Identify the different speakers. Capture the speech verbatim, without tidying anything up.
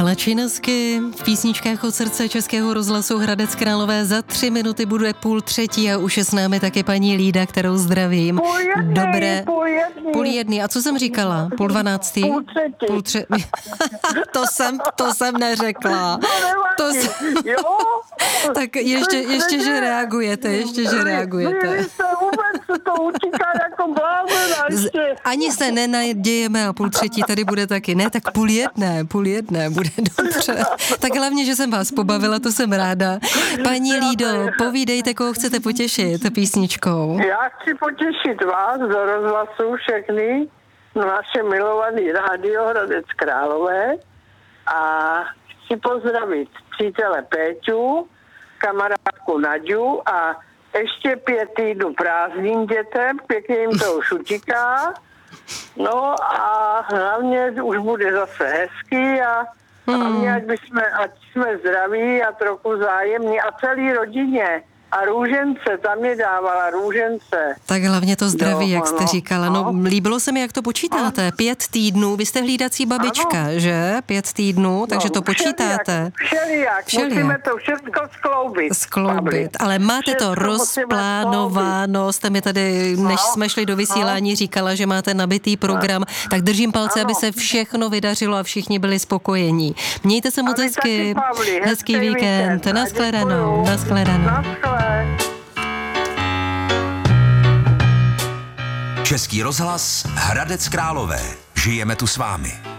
Speaker 1: Palačinosky v písničkách od srdce Českého rozhlasu Hradec Králové. Za tři minuty bude půl třetí a už je s námi taky paní Lída, kterou zdravím.
Speaker 2: Půl jedný,
Speaker 1: Dobré.
Speaker 2: půl jedný.
Speaker 1: Půl jedný. A co jsem říkala? Půl dvanáctý?
Speaker 2: Půl třetí.
Speaker 1: Půl tře... to, jsem, to jsem neřekla. To jsem...
Speaker 2: Jo?
Speaker 1: Tak ještě, ještě, že reagujete, ještě, že reagujete.
Speaker 2: Vy jste vůbec to utíká jako blázen a ještě...
Speaker 1: Ani se nenadějeme a půl třetí tady bude taky. Ne, tak půl jedné, půl jedné bude dobře. Tak hlavně, že jsem vás pobavila, to jsem ráda. Paní Lído, povídejte, koho chcete potěšit písničkou.
Speaker 2: Já chci potěšit vás do rozhlasu všechny, naše milovaný rádio Hradec Králové a chci pozdravit přítele Péťu, kamarádku Naďu a ještě pět týdnů prázdnin dětem, pěkně jim to už utíká. No a hlavně už bude zase hezky a hlavně, ať, jsme, ať jsme zdraví a trochu zájemní a celý rodině. A růžence, tam mě dávala růžence.
Speaker 1: Tak hlavně to zdraví,
Speaker 2: jo,
Speaker 1: jak jste
Speaker 2: ano,
Speaker 1: říkala. No,
Speaker 2: no.
Speaker 1: líbilo se mi, jak to počítáte. Pět týdnů, vy jste hlídací babička, ano. Že? Pět týdnů, takže
Speaker 2: no,
Speaker 1: to počítáte.
Speaker 2: Všelijak, všelijak, musíme to všechno skloubit.
Speaker 1: Skloubit, ale máte
Speaker 2: všechno
Speaker 1: to rozplánováno, jste mi tady, než
Speaker 2: no,
Speaker 1: jsme šli do vysílání, no. Říkala, že máte nabitý program, no. Tak držím palce, ano. Aby se všechno vydařilo a všichni byli spokojení. Mějte se moc hezky,
Speaker 2: Pavli,
Speaker 1: hezký víkend, nashledanou, nashledanou.
Speaker 3: Český rozhlas Hradec Králové. Žijeme tu s vámi.